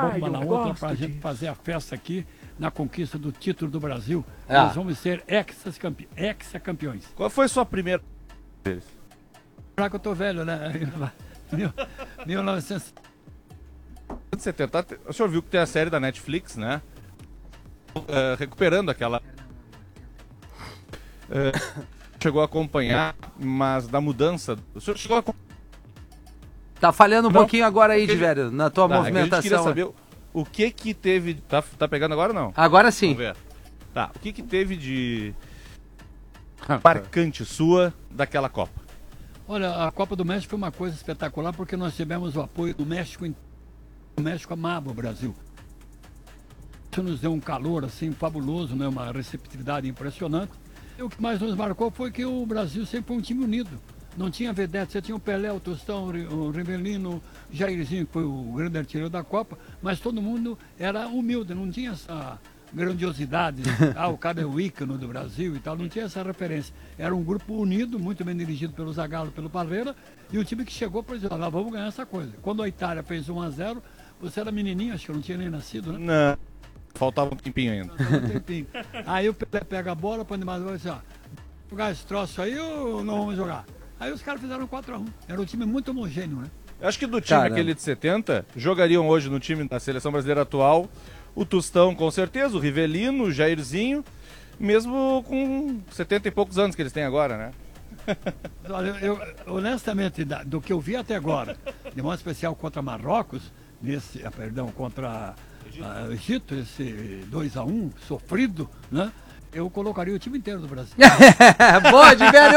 bomba na outra pra gente fazer a festa aqui na conquista do título do Brasil. Nós vamos ser ex-campeões. Qual foi a sua primeira? Já que eu tô velho, né? 1970. O senhor viu que tem a série da Netflix, né? Recuperando aquela... chegou a acompanhar, mas da mudança... O senhor chegou a... Tá falhando um pouquinho agora aí, Diverio, na tua movimentação. A gente queria saber o que teve... Tá pegando agora ou não? Agora sim. Vamos ver. Tá, o que teve de marcante sua daquela Copa? Olha, a Copa do México foi uma coisa espetacular porque nós tivemos o apoio do México. O México amava o Brasil. Isso nos deu um calor assim fabuloso, né? Uma receptividade impressionante. E o que mais nos marcou foi que o Brasil sempre foi um time unido. Não tinha vedete, você tinha o Pelé, o Tostão, o Rivelino, o Jairzinho, que foi o grande artilheiro da Copa, mas todo mundo era humilde, não tinha essa grandiosidade, o cara é o ícone do Brasil e tal, não tinha essa referência. Era um grupo unido, muito bem dirigido pelo Zagallo, pelo Parreira, e um time que chegou para dizer, lá vamos ganhar essa coisa. Quando a Itália fez 1-0, você era menininho, acho que eu não tinha nem nascido, né? Não, faltava um tempinho ainda. Faltava um tempinho. Aí o Pelé pega a bola, põe demais, vai dizer, jogar esse troço aí ou não vamos jogar? Aí os caras fizeram 4-1. Era um time muito homogêneo, né? Eu acho que do time aquele de 70, jogariam hoje no time da seleção brasileira atual o Tostão, com certeza, o Rivelino, o Jairzinho, mesmo com 70 e poucos anos que eles têm agora, né? Olha, eu honestamente, do que eu vi até agora, de modo especial contra Marrocos, contra o Egito, esse 2-1 sofrido, né? Eu colocaria o time inteiro do Brasil. Boa, Diverio!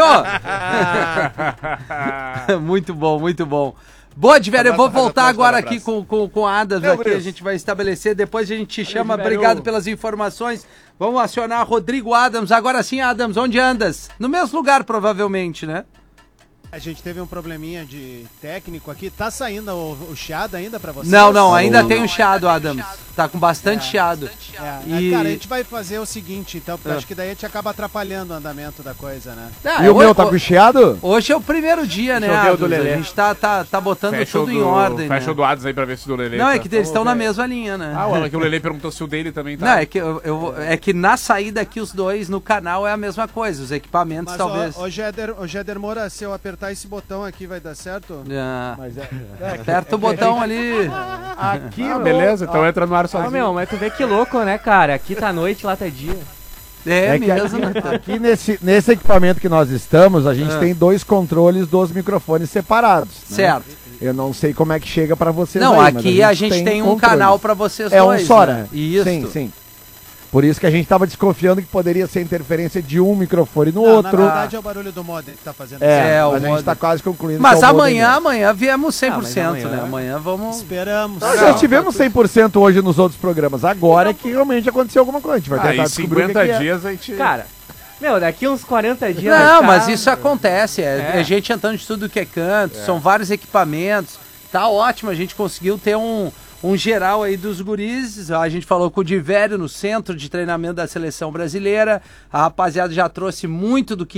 Muito bom, muito bom. Boa, Diverio, eu vou voltar agora aqui com a Adams aqui, a gente vai estabelecer, depois a gente te chama, obrigado pelas informações. Vamos acionar Rodrigo Adams, agora sim, Adams, onde andas? No mesmo lugar, provavelmente, né? A gente teve um probleminha de técnico aqui. Tá saindo o chiado ainda pra vocês? Não, ainda tem o chiado, Adams. Tá com bastante chiado. Cara, a gente vai fazer o seguinte, então, porque acho que daí a gente acaba atrapalhando o andamento da coisa, né? E o meu tá com chiado? Hoje é o primeiro dia, né, Adams? A gente tá botando tudo em ordem, né? Fecha o do Adams aí pra ver se o do Lelê... Não, é que eles estão na mesma linha, né? É que o Lelê perguntou se o dele também tá... Não, é que na saída aqui os dois, no canal, é a mesma coisa. Os equipamentos, mas, talvez... Ô, Jéder Moura, se eu apertar esse botão aqui vai dar certo? Mas aperta o botão ali. Aqui, beleza, então entra no ar sozinho. Mas tu vê que louco, né, cara? Aqui tá noite, lá tá dia. Mesmo. Aqui nesse equipamento que nós estamos, a gente tem 2 controles dos microfones separados. Certo. Né? Eu não sei como é que chega pra vocês. Não, aí, aqui a gente tem um canal pra vocês dois. É um só, né? Isso. Sim. Por isso que a gente tava desconfiando que poderia ser interferência de um microfone no outro. Na verdade é o barulho do modem que tá fazendo isso. Mas a gente tá quase concluindo. Mas amanhã viemos 100%, né? Amanhã vamos... Esperamos. Nós já tivemos 100% hoje nos outros programas. Agora é que realmente aconteceu alguma coisa. A gente vai tentar descobrir 50 dias a gente... Cara... daqui uns 40 dias... Não, mas isso acontece. É gente entrando de tudo que é canto. São vários equipamentos. Tá ótimo, a gente conseguiu ter um geral aí dos guris. A gente falou com o Diverio no centro de treinamento da seleção brasileira. A rapaziada já trouxe muito do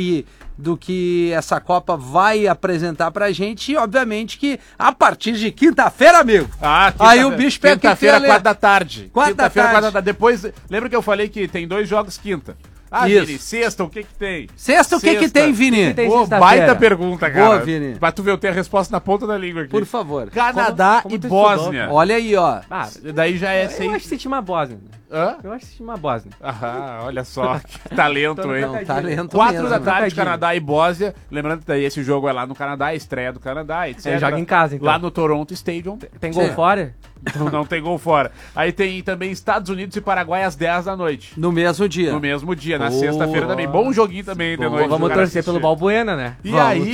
que essa Copa vai apresentar pra gente. E obviamente que a partir de quinta-feira, amigo. Aí o bicho pega quinta-feira, 4 da tarde. 4 da tarde. 4 da tarde. Depois, lembra que eu falei que tem 2 jogos quinta? Vini, sexta, o que tem? Sexta, o que tem, Vini? Baita pergunta, cara. Boa, Vini. Pra tu ver, eu tenho a resposta na ponta da língua aqui. Por favor. Canadá e Bósnia. Olha aí, ó. Daí já é Eu acho que se chama Bósnia. Hã? Eu acho que se chama Bósnia. Olha só, que talento, hein? Talento 4 da tarde, Canadá e Bósnia. Lembrando que daí esse jogo é lá no Canadá, a estreia do Canadá, etc. Ele joga em casa, então. Lá no Toronto Stadium. Tem gol fora? Não tem gol fora. Aí tem também Estados Unidos e Paraguai às 10 da noite. No mesmo dia. No mesmo dia, na sexta-feira também. Bom joguinho também de noite. Vamos torcer pelo Balbuena, né? E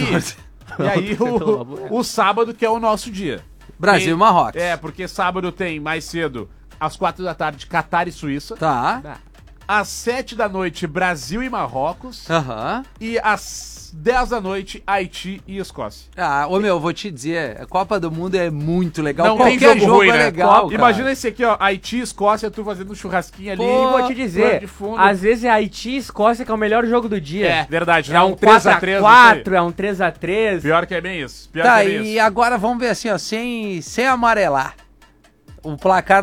aí o sábado, que é o nosso dia. Brasil e Marrocos. Porque sábado tem mais cedo, às 4 da tarde, Catar e Suíça. Tá. Às 7 da noite, Brasil e Marrocos. E às 10 da noite, Haiti e Escócia. Vou te dizer, a Copa do Mundo é muito legal. Não tem jogo ruim, né? Legal, imagina esse aqui, ó, Haiti e Escócia, tu fazendo um churrasquinho ali. E vou te dizer, às vezes é Haiti e Escócia que é o melhor jogo do dia. É, verdade. É um 3x3. 4x4, é um 3x3. Pior que é bem isso. E agora vamos ver assim, ó, sem amarelar. O placar